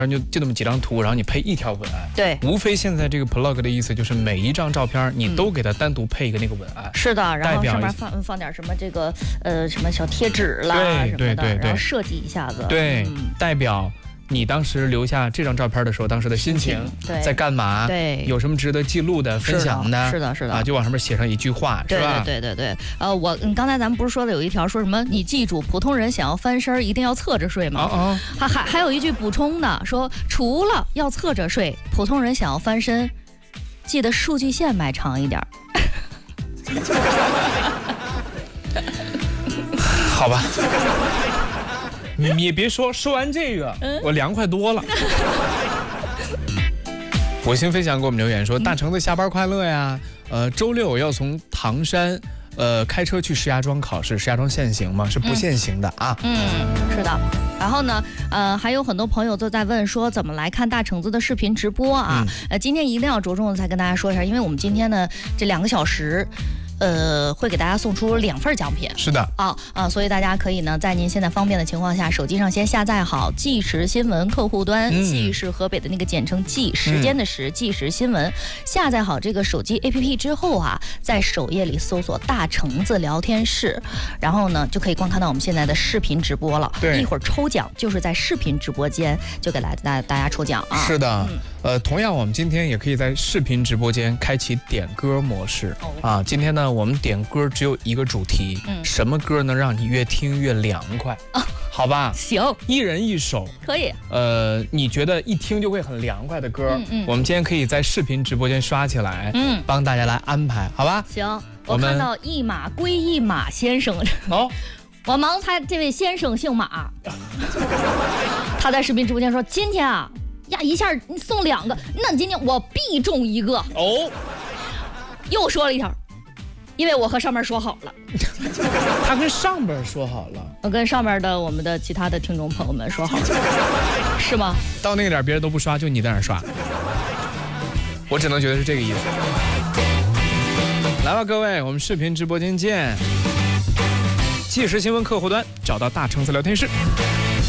就那么几张图，然后你配一条文案。 对， 无非现在这个 blog 的意思就是每一张照片你都给它单独配一个那个文案。 是的，然后上面放点什么这个什么小贴纸啦什么的，然后设计一下子。 对，代表你当时留下这张照片的时候，当时的心情，在干嘛？ 对， 有什么值得记录的、分享的？ 是的， 啊，就往上面写上一句话，是吧？ 对。刚才咱们不是说的有一条说什么？你记住，普通人想要翻身一定要侧着睡吗？还有一句补充的，说除了要侧着睡，普通人想要翻身，记得数据线埋长一点。 好吧。你也别说完这个，我凉快多了。我先分享给我们留言说，大橙子下班快乐呀。周六要从唐山开车去石家庄考试，石家庄限行吗？是不限行的啊。 是的。然后呢，还有很多朋友都在问说怎么来看大橙子的视频直播啊？今天一定要着重的再跟大家说一下，因为我们今天呢这2个小时。会给大家送出2份奖品。 是的所以大家可以呢，在您现在方便的情况下，手机上先下载好即时新闻客户端，即是河北的那个简称即，时间的时，即时新闻。下载好这个手机 APP 之后啊，在首页里搜索大橙子聊天室，然后呢就可以观看到我们现在的视频直播了。 对， 一会儿抽奖就是在视频直播间就给大家抽奖啊。 是的。同样我们今天也可以在视频直播间开启点歌模式啊。今天呢我们点歌只有一个主题，什么歌能让你越听越凉快？好吧， 行， 一人一首， 可以。 你觉得一听就会很凉快的歌，我们今天可以在视频直播间刷起来，帮大家来安排，好吧？ 行，我看到一马归一马先生，我盲猜这位先生姓马，他在视频直播间说：“今天啊。”呀，一下你送2个，那今天我必中1个哦。又说了一条，因为我和上面说好了。 他跟上边说好了， 我跟上面的我们的其他的听众朋友们说好了，是吗？ 到那个点别人都不刷，就你在那刷，我只能觉得是这个意思。来吧，各位，我们视频直播间见。即时新闻客户端找到大橙子聊天室。